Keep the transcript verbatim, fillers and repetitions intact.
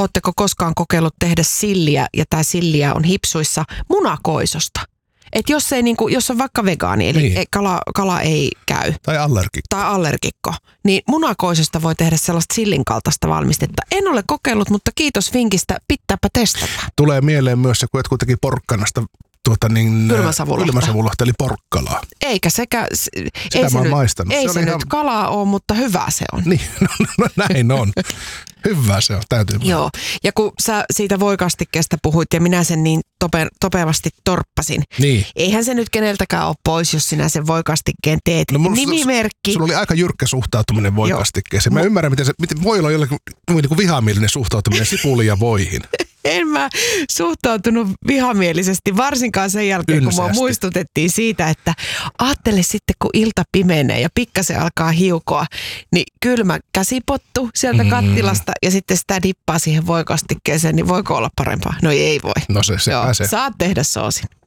ootteko koskaan kokeillut tehdä silliä, ja tämä silliä on hipsuissa, munakoisosta? Että jos, ei, niinku, jos on vaikka vegaani, eli niin. kala, kala ei käy. Tai allergikko. Tai allergikko. Niin munakoisesta voi tehdä sellaista sillin kaltaista valmistetta. En ole kokeillut, mutta kiitos vinkistä. Pitääpä testata. Tulee mieleen myös se, kun jotkut teki porkkanasta tuota niin, kylmäsavulohta. kylmäsavulohta, eli porkkalaa. Eikä sekä... Sitä ei mä se oon nyt, maistanut. Ei se, se, se ihan... nyt kalaa ole, mutta hyvä se on. Niin, no, no näin on. Hyvä se on, täytyy. Joo, ja kun sä siitä voikastikkeesta puhuit ja minä sen niin tope, topevasti torppasin. Niin. Eihän se nyt keneltäkään ole pois, jos sinä sen voikastikkeen teet. No, nimimerkki. Sulla oli aika jyrkkä suhtautuminen voikastikkeeseen. Mä Mo- ymmärrän, miten, se, miten voi olla jollakin niin kuin vihamielinen suhtautuminen sipuliin ja voihin. En mä suhtautunut vihamielisesti, varsinkaan sen jälkeen, Ylsästi. kun mua muistutettiin siitä, että ajattele sitten, kun ilta pimenee ja pikkasen alkaa hiukoa, niin kylmä käsipottu sieltä mm. kattilasta ja sitten sitä dippaa siihen voikastikkeeseen, niin voiko olla parempaa? No ei voi. No se, se Joo, pääsee. Saat tehdä soosin.